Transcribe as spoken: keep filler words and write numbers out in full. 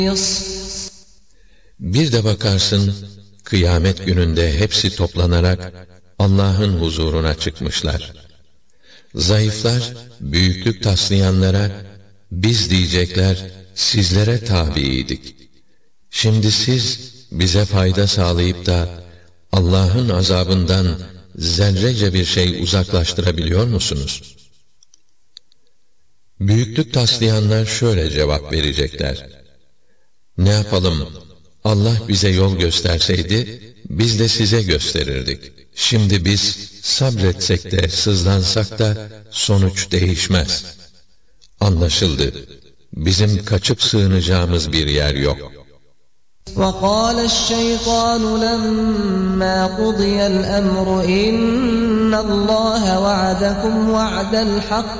Bir de bakarsın, kıyamet gününde hepsi toplanarak Allah'ın huzuruna çıkmışlar. Zayıflar, büyüklük taslayanlara, biz diyecekler, sizlere tabiydik. Şimdi siz bize fayda sağlayıp da Allah'ın azabından zerrece bir şey uzaklaştırabiliyor musunuz? Büyüklük taslayanlar şöyle cevap verecekler: ne yapalım, Allah bize yol gösterseydi, biz de size gösterirdik. Şimdi biz sabretsek de, sızlansak da sonuç değişmez. Anlaşıldı. Bizim kaçıp sığınacağımız bir yer yok. وَقَالَ الشَّيْطَانُ لَمَّا قُضِيَ الْأَمْرُ إِنَّ اللَّهَ وَعَدَكُمْ وَعْدَ الْحَقِّ